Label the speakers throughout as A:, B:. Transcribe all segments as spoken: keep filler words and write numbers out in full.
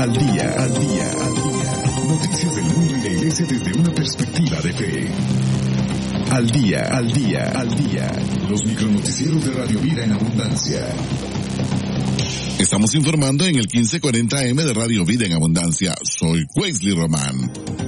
A: al día, al día, al día. Noticias del mundo y la iglesia desde una perspectiva de fe. Al día, al día, al día. Los micronoticieros de Radio Vida en Abundancia.
B: Estamos informando en el quince cuarenta A M de Radio Vida en Abundancia. Soy Wesley Román.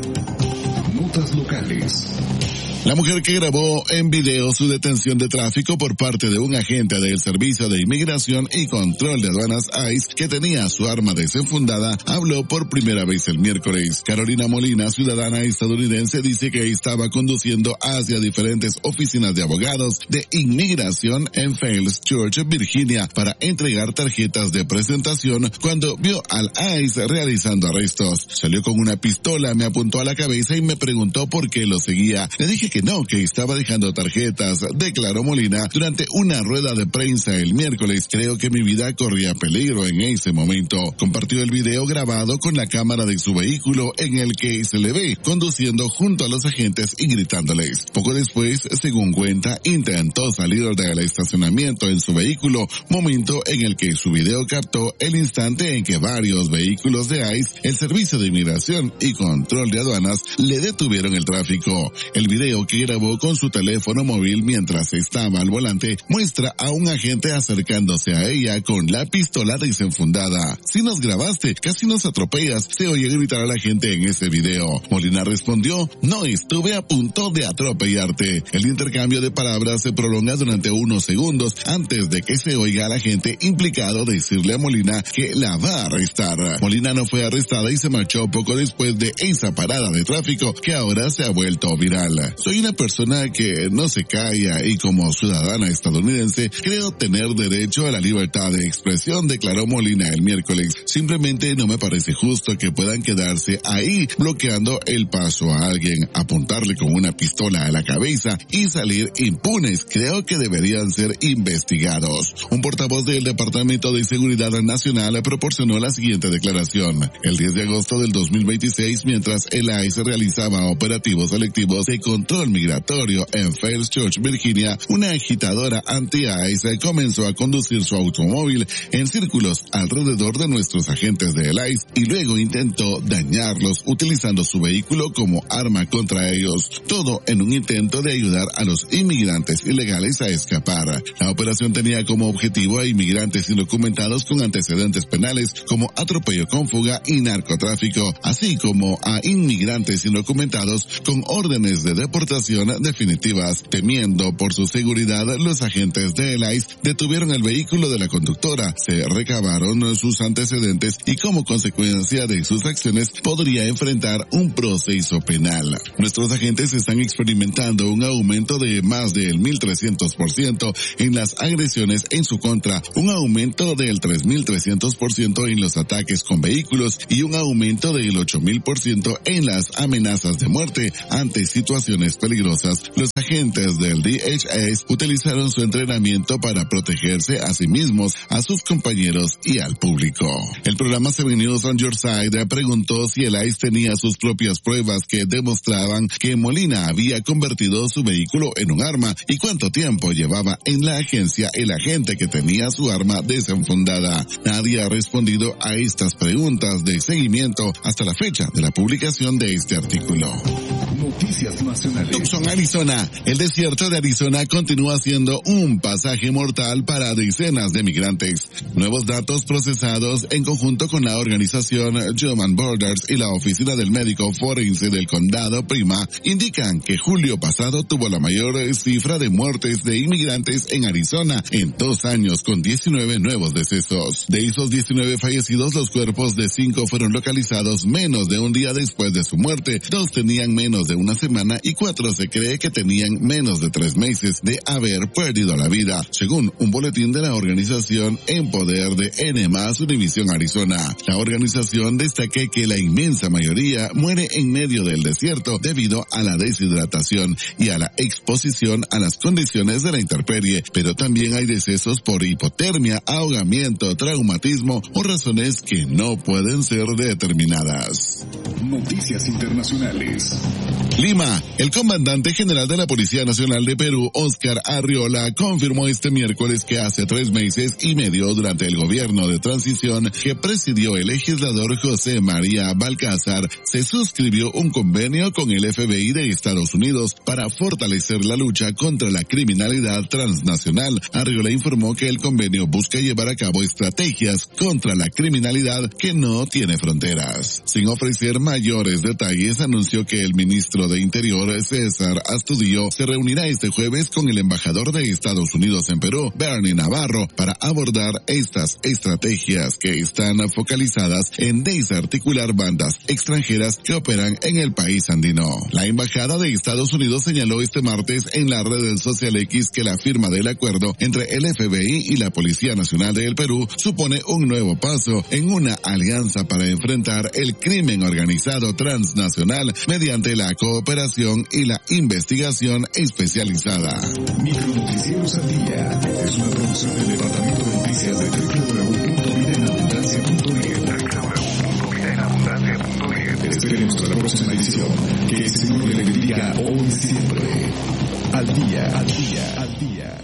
A: Notas locales.
B: La mujer que grabó en video su detención de tráfico por parte de un agente del Servicio de Inmigración y Control de Aduanas I C E que tenía su arma desenfundada, habló por primera vez el miércoles. Carolina Molina, ciudadana estadounidense, dice que estaba conduciendo hacia diferentes oficinas de abogados de inmigración en Falls Church, Virginia, para entregar tarjetas de presentación cuando vio al I C E realizando arrestos. Salió con una pistola, me apuntó a la cabeza y me preguntó por qué lo seguía. Le dije que que no, que estaba dejando tarjetas, declaró Molina durante una rueda de prensa el miércoles. Creo que mi vida corría peligro en ese momento. Compartió el video grabado con la cámara de su vehículo en el que se le ve conduciendo junto a los agentes y gritándoles. Poco después, según cuenta, intentó salir del estacionamiento en su vehículo, momento en el que su video captó el instante en que varios vehículos de I C E, el Servicio de Inmigración y Control de Aduanas, le detuvieron el tráfico. El video que grabó con su teléfono móvil mientras estaba al volante muestra a un agente acercándose a ella con la pistola desenfundada. Si nos grabaste, casi nos atropellas, se oye gritar a la gente en ese video. Molina respondió, no estuve a punto de atropellarte. El intercambio de palabras se prolonga durante unos segundos antes de que se oiga a la gente implicado decirle a Molina que la va a arrestar. Molina no fue arrestada y se marchó poco después de esa parada de tráfico que ahora se ha vuelto viral. Soy una persona que no se calla y como ciudadana estadounidense creo tener derecho a la libertad de expresión, declaró Molina el miércoles. Simplemente no me parece justo que puedan quedarse ahí bloqueando el paso a alguien, apuntarle con una pistola a la cabeza y salir impunes. Creo que deberían ser investigados. Un portavoz del Departamento de Seguridad Nacional proporcionó la siguiente declaración. El diez de agosto del dos mil veintiséis, mientras el I C E realizaba operativos selectivos de control migratorio en Falls Church, Virginia, una agitadora anti-I C E comenzó a conducir su automóvil en círculos alrededor de nuestros agentes del I C E y luego intentó dañarlos utilizando su vehículo como arma contra ellos, todo en un intento de ayudar a los inmigrantes ilegales a escapar. La operación tenía como objetivo a inmigrantes indocumentados con antecedentes penales como atropello con fuga y narcotráfico, así como a inmigrantes indocumentados con órdenes de deportación definitivas. Temiendo por su seguridad, los agentes del I C E detuvieron el vehículo de la conductora, se recabaron sus antecedentes y como consecuencia de sus acciones podría enfrentar un proceso penal. Nuestros agentes están experimentando un aumento de más del mil trescientos por ciento en las agresiones en su contra, un aumento del tres mil trescientos por ciento en los ataques con vehículos y un aumento del ocho mil por ciento en las amenazas de muerte ante situaciones peligrosas. Los agentes del D H S utilizaron su entrenamiento para protegerse a sí mismos, a sus compañeros y al público. El programa Seven News on Your Side preguntó si el I C E tenía sus propias pruebas que demostraban que Molina había convertido su vehículo en un arma y cuánto tiempo llevaba en la agencia el agente que tenía su arma desenfundada. Nadie ha respondido a estas preguntas de seguimiento hasta la fecha de la publicación de este artículo.
A: Noticias nacionales.
B: Tucson, Arizona. El desierto de Arizona continúa siendo un pasaje mortal para decenas de migrantes. Nuevos datos procesados en conjunto con la organización Human Borders y la Oficina del Médico Forense del Condado Prima indican que julio pasado tuvo la mayor cifra de muertes de inmigrantes en Arizona en dos años, con diecinueve nuevos decesos. De esos diecinueve fallecidos, los cuerpos de cinco fueron localizados menos de un día después de su muerte, dos tenían menos de una semana y cuatro se cree que tenían menos de tres meses de haber perdido la vida, según un boletín de la organización en poder de N más Univision Arizona. La organización destaca que la inmensa mayoría muere en medio del desierto debido a la deshidratación y a la exposición a las condiciones de la intemperie, pero también hay decesos por hipotermia, ahogamiento, traumatismo o razones que no pueden ser determinadas.
A: Noticias internacionales.
B: Lima. El comandante general de la Policía Nacional de Perú, Óscar Arriola, confirmó este miércoles que hace tres meses y medio durante el gobierno de transición que presidió el legislador José María Balcázar, se suscribió un convenio con el F B I de Estados Unidos para fortalecer la lucha contra la criminalidad transnacional. Arriola informó que el convenio busca llevar a cabo estrategias contra la criminalidad que no tiene fronteras. Sin ofrecer mayores detalles, anunció que el ministro de Interior, César Astudillo, se reunirá este jueves con el embajador de Estados Unidos en Perú, Bernie Navarro, para abordar estas estrategias que están focalizadas en desarticular bandas extranjeras que operan en el país andino. La embajada de Estados Unidos señaló este martes en la red social X que la firma del acuerdo entre el F B I y la Policía Nacional del Perú supone un nuevo paso en una alianza para enfrentar el crimen organizado transnacional mediante la cooperación y la investigación especializada.
A: Micronoticieros al día es una producción del Departamento de Noticias de doble u doble u doble u punto vida en abundancia punto net. doble u doble u doble u punto vida en abundancia punto net. Esperemos hasta la próxima edición. Que el Señor le bendiga hoy y siempre. Al día, al día, al día.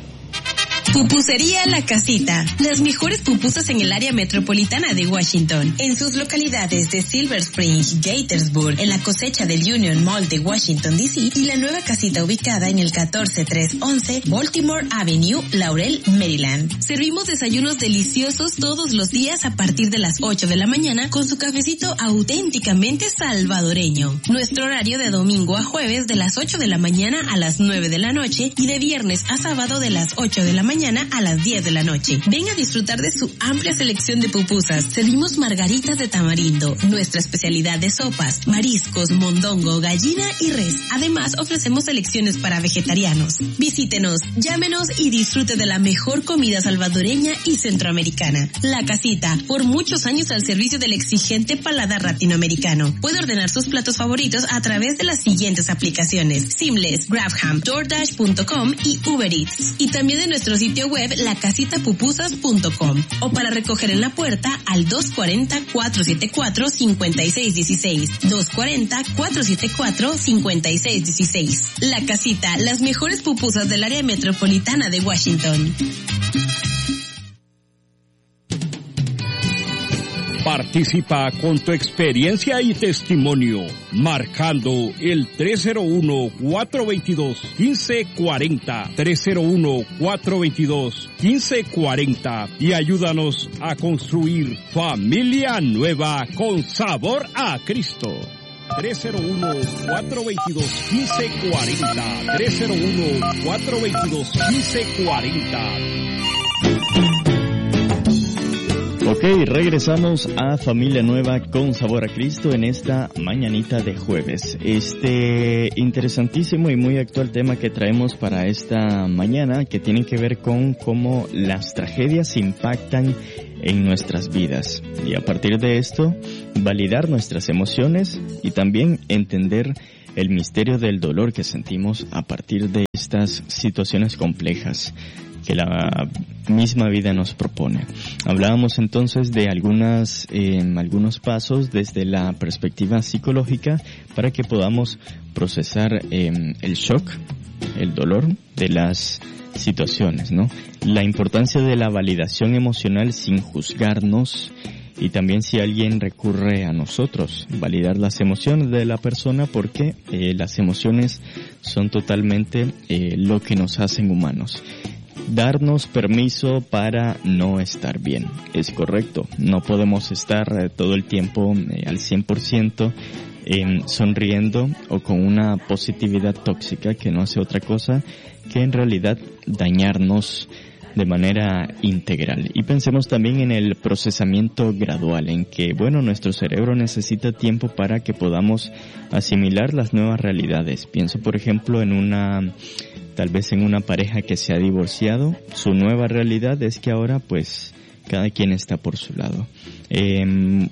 C: Pupusería La Casita. Las mejores pupusas en el área metropolitana de Washington. En sus localidades de Silver Spring, Gaithersburg, en la cosecha del Union Mall de Washington, D C y la nueva casita ubicada en el catorce tres once Baltimore Avenue, Laurel, Maryland. Servimos desayunos deliciosos todos los días a partir de las ocho de la mañana con su cafecito auténticamente salvadoreño. Nuestro horario de domingo a jueves de las ocho de la mañana a las nueve de la noche y de viernes a sábado de las ocho de la mañana a las diez de la noche. Ven a disfrutar de su amplia selección de pupusas. Servimos margaritas de tamarindo, nuestra especialidad de sopas, mariscos, mondongo, gallina y res. Además, ofrecemos selecciones para vegetarianos. Visítenos, llámenos y disfrute de la mejor comida salvadoreña y centroamericana. La Casita, por muchos años al servicio del exigente paladar latinoamericano. Puede ordenar sus platos favoritos a través de las siguientes aplicaciones: Seamless, Grabham, DoorDash punto com y Uber Eats. Y también de nuestro sitio web la casita pupusas punto com o para recoger en la puerta al dos cuatro cero, cuatro siete cuatro, cinco seis uno seis, dos cuatro cero, cuatro siete cuatro, cinco seis uno seis. La Casita, las mejores pupusas del área metropolitana de Washington.
D: Participa con tu experiencia y testimonio, marcando el tres cero uno, cuatro dos dos, uno cinco cuatro cero, tres cero uno, cuatro dos dos, uno cinco cuatro cero y ayúdanos a construir familia nueva con sabor a Cristo. tres cero uno, cuatro dos dos, uno cinco cuatro cero, tres cero uno, cuatro dos dos, uno cinco cuatro cero.
E: Ok, regresamos a Familia Nueva con Sabor a Cristo en esta mañanita de jueves. Este interesantísimo y muy actual tema que traemos para esta mañana, que tiene que ver con cómo las tragedias impactan en nuestras vidas. Y a partir de esto, validar nuestras emociones y también entender el misterio del dolor que sentimos a partir de estas situaciones complejas que la misma vida nos propone. Hablábamos entonces de algunas, eh, algunos pasos desde la perspectiva psicológica para que podamos procesar eh, el shock, el dolor de las situaciones, ¿no? La importancia de la validación emocional sin juzgarnos y también si alguien recurre a nosotros, validar las emociones de la persona porque eh, las emociones son totalmente eh, lo que nos hacen humanos. Darnos permiso para no estar bien. Es correcto. No podemos estar eh, todo el tiempo eh, al cien por ciento eh, sonriendo o con una positividad tóxica que no hace otra cosa que en realidad dañarnos de manera integral. Y pensemos también en el procesamiento gradual, en que, bueno, nuestro cerebro necesita tiempo para que podamos asimilar las nuevas realidades. Pienso, por ejemplo, en una... tal vez en una pareja que se ha divorciado. Su nueva realidad es que ahora pues cada quien está por su lado. Eh,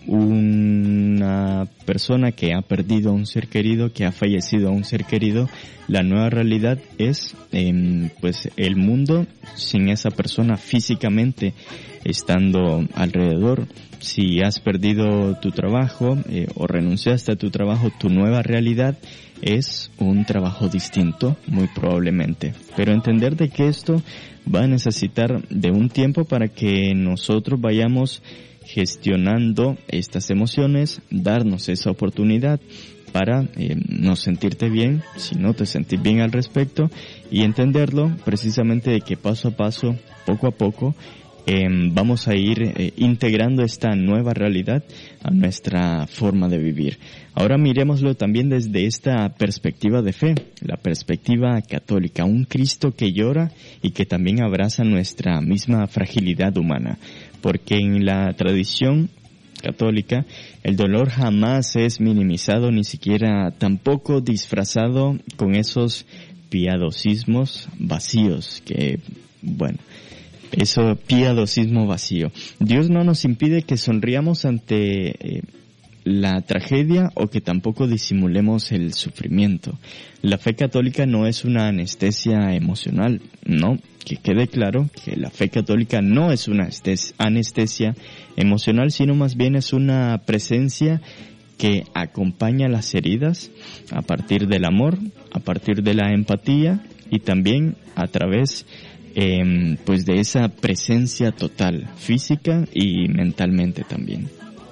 E: una persona que ha perdido a un ser querido, que ha fallecido a un ser querido, la nueva realidad es eh, pues el mundo sin esa persona físicamente estando alrededor. Si has perdido tu trabajo eh, o renunciaste a tu trabajo, tu nueva realidad es un trabajo distinto, muy probablemente. Pero entender de que esto va a necesitar de un tiempo para que nosotros vayamos gestionando estas emociones, darnos esa oportunidad para eh, no sentirte bien, si no te sentís bien al respecto, y entenderlo precisamente de que paso a paso, poco a poco, eh, vamos a ir eh, integrando esta nueva realidad a nuestra forma de vivir. Ahora miremoslo también desde esta perspectiva de fe, la perspectiva católica, un Cristo que llora y que también abraza nuestra misma fragilidad humana, porque en la tradición católica el dolor jamás es minimizado, ni siquiera tampoco disfrazado con esos piadosismos vacíos que, bueno, eso piadosismo vacío. Dios no nos impide que sonriamos ante eh, la tragedia o que tampoco disimulemos el sufrimiento. La fe católica no es una anestesia emocional, no, que quede claro que la fe católica no es una anestesia emocional, sino más bien es una presencia que acompaña las heridas a partir del amor, a partir de la empatía y también a través eh, pues de esa presencia total, física y mentalmente también.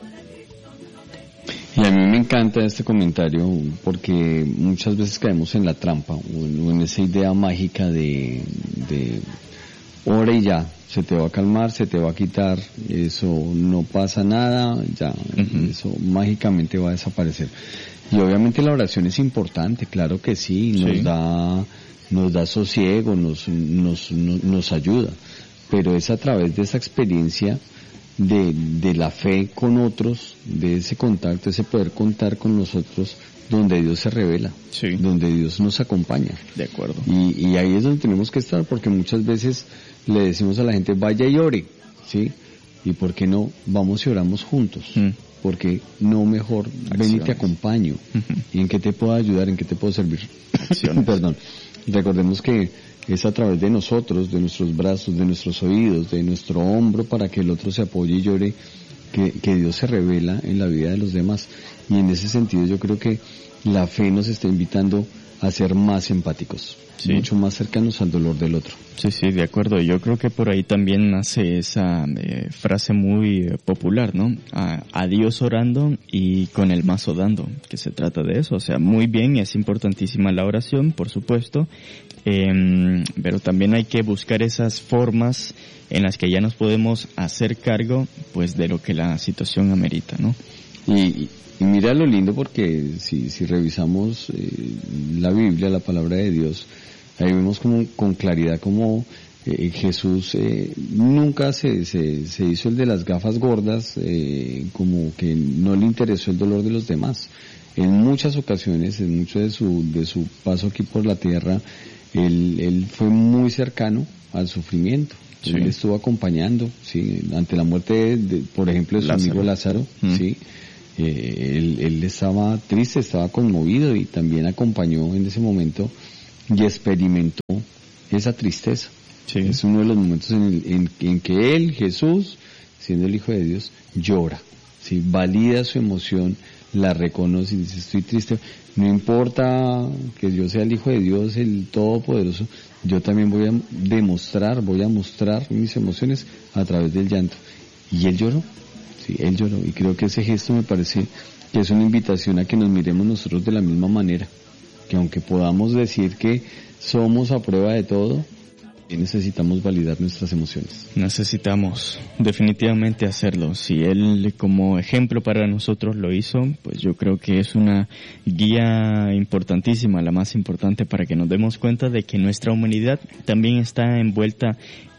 F: Y a mí me encanta este comentario porque muchas veces caemos en la trampa o en esa idea mágica de, de ora y ya, se te va a calmar, se te va a quitar, eso no pasa nada, ya, uh-huh. Eso mágicamente va a desaparecer. Y obviamente la oración es importante, claro que sí, nos sí. da nos da sosiego, nos, nos, nos, nos ayuda, pero es a través de esa experiencia de, de la fe con otros, de ese contacto, ese poder contar con nosotros, donde Dios se revela, sí. donde Dios nos acompaña.
E: De acuerdo.
F: Y, y ahí es donde tenemos que estar, porque muchas veces le decimos a la gente, vaya y ore, ¿sí? Y ¿por qué no vamos y oramos juntos? Mm. Porque no mejor, Acciones. Ven y te acompaño. Uh-huh. ¿Y en qué te puedo ayudar? ¿En qué te puedo servir? Perdón. Recordemos que es a través de nosotros, de nuestros brazos, de nuestros oídos, de nuestro hombro, para que el otro se apoye y llore, que, que Dios se revela en la vida de los demás. Y en ese sentido yo creo que la fe nos está invitando a ser más empáticos, sí. mucho más cercanos al dolor del otro.
E: Sí, sí, de acuerdo. Yo creo que por ahí también nace esa eh, frase muy eh, popular, ¿no? A, a Dios orando y con el mazo dando, que se trata de eso. O sea, muy bien, es importantísima la oración, por supuesto, eh, pero también hay que buscar esas formas en las que ya nos podemos hacer cargo, pues, de lo que la situación amerita, ¿no?
F: Y, y mira lo lindo, porque si, si revisamos eh, la Biblia, la palabra de Dios, ahí vemos como con claridad como eh, Jesús eh, nunca se, se, se hizo el de las gafas gordas, eh, como que no le interesó el dolor de los demás. En muchas ocasiones, en mucho de su, de su paso aquí por la tierra, él, él fue muy cercano al sufrimiento. Sí. Él estuvo acompañando, sí, ante la muerte de, de por ejemplo, de su Lázaro. amigo Lázaro, mm. sí. Eh, él, él estaba triste, estaba conmovido y también acompañó en ese momento y experimentó esa tristeza. Sí. Es uno de los momentos en, el, en, en que él, Jesús, siendo el Hijo de Dios, llora, ¿sí? Valida su emoción, la reconoce y dice, estoy triste, no importa que yo sea el Hijo de Dios, el Todopoderoso, yo también voy a demostrar, voy a mostrar mis emociones a través del llanto. Y él lloró, sí, él lloró, y creo que ese gesto me parece que es una invitación a que nos miremos nosotros de la misma manera, que aunque podamos decir que somos a prueba de todo, necesitamos validar nuestras emociones.
E: Necesitamos definitivamente hacerlo. Si él como ejemplo para nosotros lo hizo, pues yo creo que es una guía importantísima, la más importante, para que nos demos cuenta de que nuestra humanidad también está envuelta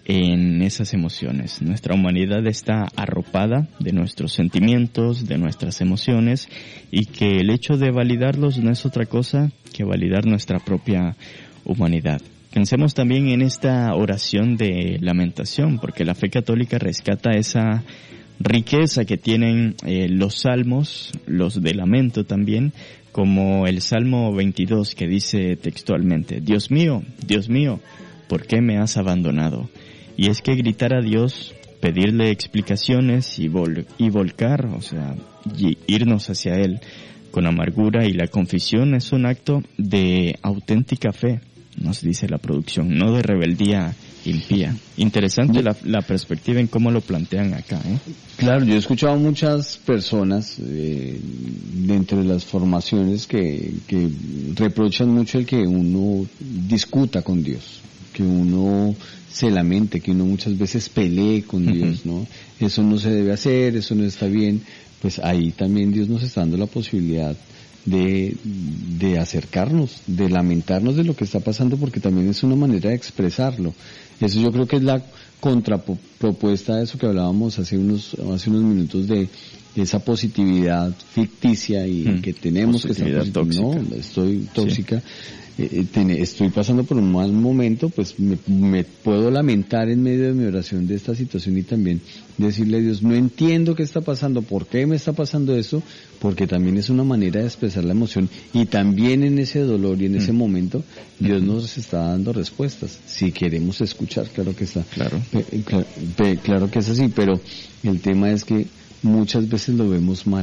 E: en esas emociones. Nuestra humanidad está arropada de nuestros sentimientos, de nuestras emociones, y que el hecho de validarlos no es otra cosa que validar nuestra propia humanidad. Pensemos también en esta oración de lamentación, porque la fe católica rescata esa riqueza que tienen eh, los salmos, los de lamento también, como el Salmo veintidós, que dice textualmente, Dios mío, Dios mío, ¿por qué me has abandonado? Y es que gritar a Dios pedirle explicaciones y, vol- y volcar, o sea, y irnos hacia Él con amargura, y la confesión es un acto de auténtica fe, nos dice la producción, no de rebeldía impía. Interesante la, la perspectiva en cómo lo plantean acá, ¿eh?
F: Claro, yo he escuchado muchas personas eh, dentro de las formaciones que, que reprochan mucho el que uno discuta con Dios, que uno se lamente, que uno muchas veces pelee con uh-huh. Dios, ¿no? Eso no se debe hacer, eso no está bien. Pues ahí también Dios nos está dando la posibilidad de, de acercarnos, de lamentarnos de lo que está pasando, porque también es una manera de expresarlo. Eso yo creo que es la contrapropuesta de eso que hablábamos hace unos, hace unos minutos, de esa positividad ficticia y hmm. que tenemos que estar tóxica. No, estoy tóxica. Sí. Eh, tiene, estoy pasando por un mal momento, pues me, me puedo lamentar en medio de mi oración de esta situación y también decirle a Dios, no entiendo qué está pasando, por qué me está pasando eso, porque también es una manera de expresar la emoción, y también en ese dolor y en mm. ese momento Dios mm. nos está dando respuestas, si queremos escuchar, claro que está,
E: claro,
F: pe, claro, pe, claro que es así, pero el tema es que muchas veces lo vemos mal.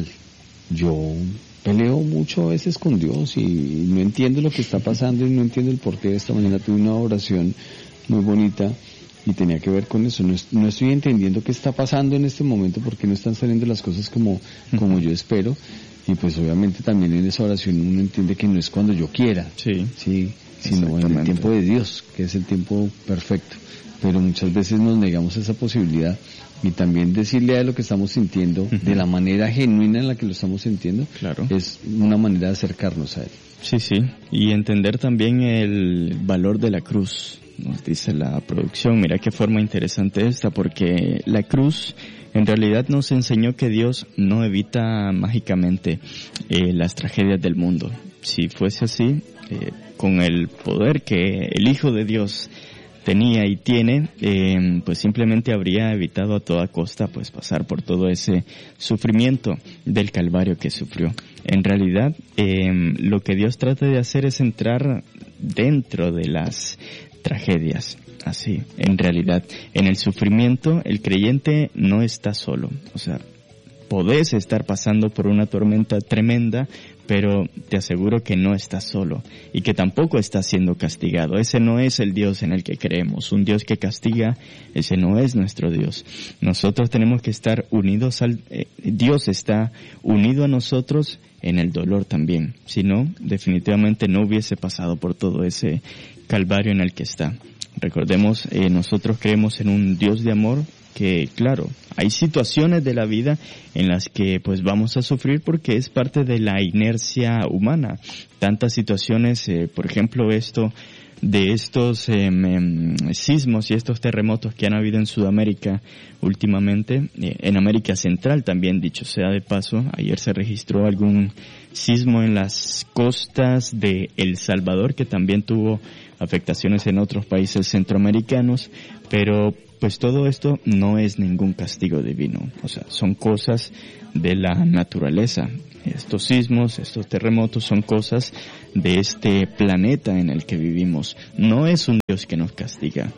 F: Yo peleo mucho a veces con Dios y no entiendo lo que está pasando y no entiendo el porqué. Esta mañana tuve una oración muy bonita y tenía que ver con eso. No, no estoy entendiendo qué está pasando en este momento, porque no están saliendo las cosas como, como yo espero. Y pues obviamente también en esa oración uno entiende que no es cuando yo quiera,
E: sí,
F: sí, sino en el tiempo de Dios, que es el tiempo perfecto. Pero muchas veces nos negamos esa posibilidad, y también decirle a él lo que estamos sintiendo uh-huh. de la manera genuina en la que lo estamos sintiendo,
E: claro,
F: es una manera de acercarnos a él.
E: Sí, sí, y entender también el valor de la cruz, nos dice la producción. Mira qué forma interesante esta, porque la cruz en realidad nos enseñó que Dios no evita mágicamente eh, las tragedias del mundo. Si fuese así, eh, con el poder que el Hijo de Dios tenía y tiene, eh, pues simplemente habría evitado a toda costa pues pasar por todo ese sufrimiento del Calvario que sufrió. En realidad, eh, lo que Dios trata de hacer es entrar dentro de las tragedias. Así, en realidad, en el sufrimiento, el creyente no está solo. O sea, podés estar pasando por una tormenta tremenda, pero te aseguro que no estás solo y que tampoco estás siendo castigado. Ese no es el Dios en el que creemos, un Dios que castiga. Ese no es nuestro Dios. Nosotros tenemos que estar unidos al... Eh, Dios está unido a nosotros en el dolor también. Si no, definitivamente no hubiese pasado por todo ese calvario en el que está. Recordemos, eh, nosotros creemos en un Dios de amor, que claro, hay situaciones de la vida en las que pues vamos a sufrir porque es parte de la inercia humana. Tantas situaciones, eh, por ejemplo esto de estos eh, eh, sismos y estos terremotos que han habido en Sudamérica últimamente, eh, en América Central también, dicho sea de paso, ayer se registró algún sismo en las costas de El Salvador, que también tuvo afectaciones en otros países centroamericanos, pero pues todo esto no es ningún castigo divino, o sea, son cosas de la naturaleza. Estos sismos, estos terremotos son cosas de este planeta en el que vivimos. No es un Dios que nos castiga.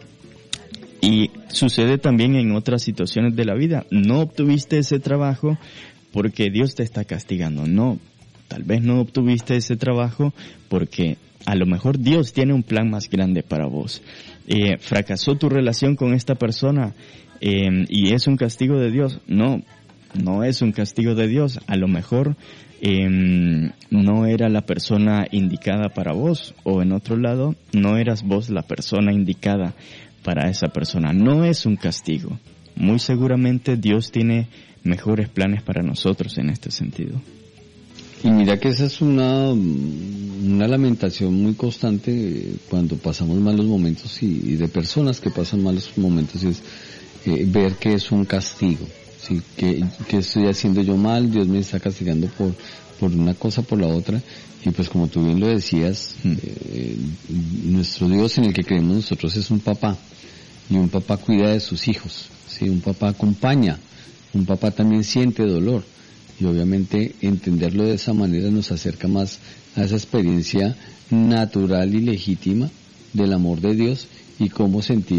E: Y sucede también en otras situaciones de la vida. No obtuviste ese trabajo porque Dios te está castigando. No, tal vez no obtuviste ese trabajo porque a lo mejor Dios tiene un plan más grande para vos. Eh, fracasó tu relación con esta persona eh, y es un castigo de Dios. No, no es un castigo de Dios. A lo mejor eh, no era la persona indicada para vos, o en otro lado, no eras vos la persona indicada para esa persona. No es un castigo. Muy seguramente Dios tiene mejores planes para nosotros en este sentido.
F: Y mira que esa es una, una lamentación muy constante cuando pasamos malos momentos, y, y de personas que pasan malos momentos, y es eh, ver que es un castigo, ¿sí? que, que estoy haciendo yo mal, Dios me está castigando por, por una cosa, por la otra, y pues como tú bien lo decías, eh, nuestro Dios en el que creemos nosotros es un papá, y un papá cuida de sus hijos, ¿sí? Un papá acompaña, un papá también siente dolor. Y obviamente entenderlo de esa manera nos acerca más a esa experiencia natural y legítima del amor de Dios y cómo sentir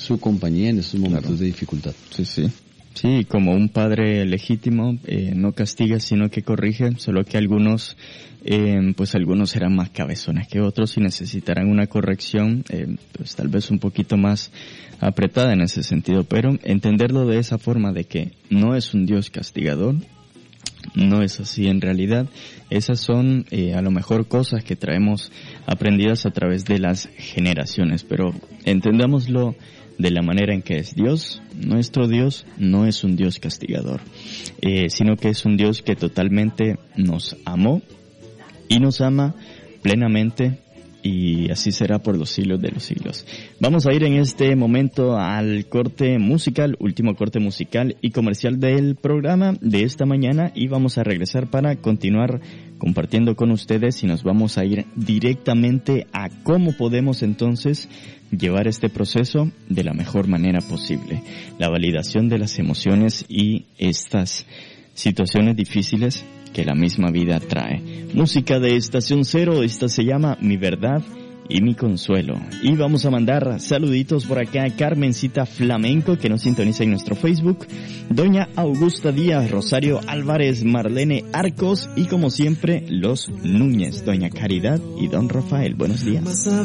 F: su compañía en estos momentos claro. de dificultad.
E: Sí, sí. Sí, como un padre legítimo, eh, no castiga sino que corrige, solo que algunos, eh, pues algunos serán más cabezones que otros y necesitarán una corrección, eh, pues tal vez un poquito más apretada en ese sentido, pero entenderlo de esa forma de que no es un Dios castigador, no es así en realidad. Esas son eh, a lo mejor cosas que traemos aprendidas a través de las generaciones, pero entendámoslo de la manera en que es Dios. Nuestro Dios no es un Dios castigador, eh, sino que es un Dios que totalmente nos amó y nos ama plenamente, y así será por los siglos de los siglos. Vamos a ir en este momento al corte musical, último corte musical y comercial del programa de esta mañana, y vamos a regresar para continuar compartiendo con ustedes, y nos vamos a ir directamente a cómo podemos entonces llevar este proceso de la mejor manera posible. La validación de las emociones y estas situaciones difíciles que la misma vida trae. Música de Estación Cero, esta se llama Mi Verdad y Mi Consuelo. Y vamos a mandar saluditos por acá a Carmencita Flamenco, que nos sintoniza en nuestro Facebook, doña Augusta Díaz, Rosario Álvarez, Marlene Arcos y como siempre los Núñez, doña Caridad y don Rafael. Buenos días.